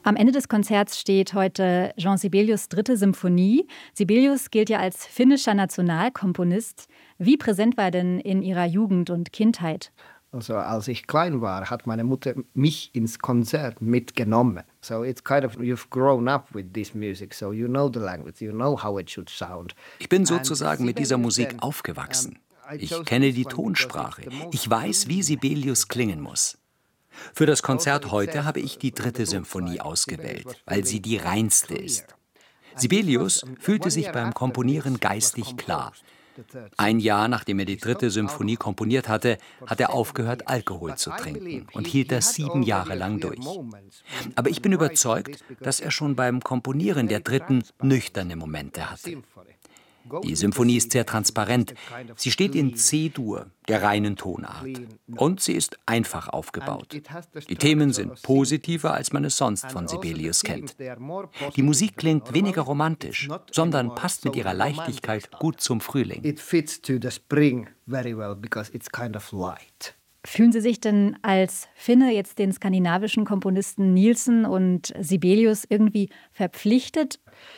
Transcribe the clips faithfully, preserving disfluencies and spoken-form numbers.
Am Ende des Konzerts steht heute Jean Sibelius' dritte Symphonie. Sibelius gilt ja als finnischer Nationalkomponist. Wie präsent war er denn in Ihrer Jugend und Kindheit? Also als ich klein war, hat meine Mutter mich ins Konzert mitgenommen. So it's kind of you've grown up with this music, so you know the language, you know how it should sound. Ich bin sozusagen mit dieser Musik aufgewachsen. Ich kenne die Tonsprache. Ich weiß, wie Sibelius klingen muss. Für das Konzert heute habe ich die dritte Symphonie ausgewählt, weil sie die reinste ist. Sibelius fühlte sich beim Komponieren geistig klar. Ein Jahr nachdem er die dritte Symphonie komponiert hatte, hat er aufgehört, Alkohol zu trinken und hielt das sieben Jahre lang durch. Aber ich bin überzeugt, dass er schon beim Komponieren der dritten nüchterne Momente hatte. Die Symphonie ist sehr transparent. Sie steht in C-Dur, der reinen Tonart. Und sie ist einfach aufgebaut. Die Themen sind positiver, als man es sonst von Sibelius kennt. Die Musik klingt weniger romantisch, sondern passt mit ihrer Leichtigkeit gut zum Frühling. Fühlen Sie sich denn als Finne jetzt den skandinavischen Komponisten Nielsen und Sibelius irgendwie verpflichtet?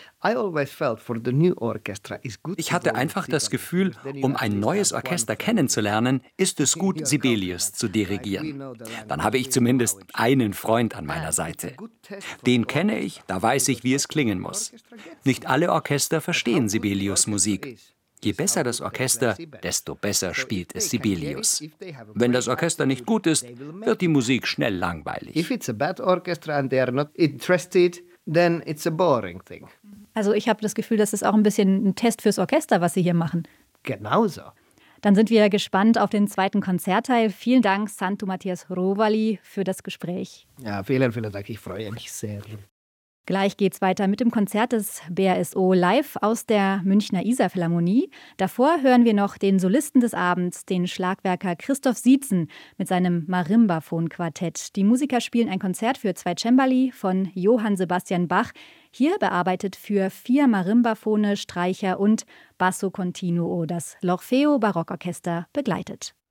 Ich hatte einfach das Gefühl, um ein neues Orchester kennenzulernen, ist es gut, Sibelius zu dirigieren. Dann habe ich zumindest einen Freund an meiner Seite. Den kenne ich, da weiß ich, wie es klingen muss. Nicht alle Orchester verstehen Sibelius' Musik. Je besser das Orchester, desto besser spielt es Sibelius. Wenn das Orchester nicht gut ist, wird die Musik schnell langweilig. If it's a bad orchestra and they are not interested, then it's a boring thing. Also ich habe das Gefühl, das ist auch ein bisschen ein Test fürs Orchester, was Sie hier machen. Genauso. Dann sind wir gespannt auf den zweiten Konzertteil. Vielen Dank, Santtu Matias Rovali, für das Gespräch. Ja, vielen, vielen Dank. Ich freue mich sehr. Gleich geht's weiter mit dem Konzert des B R S O live aus der Münchner Isar-Philharmonie. Davor hören wir noch den Solisten des Abends, den Schlagwerker Christoph Sietzen mit seinem Marimbaphon-Quartett. Die Musiker spielen ein Konzert für zwei Cembali von Johann Sebastian Bach, hier bearbeitet für vier Marimbaphone, Streicher und Basso Continuo, das L'Orfeo Barockorchester begleitet.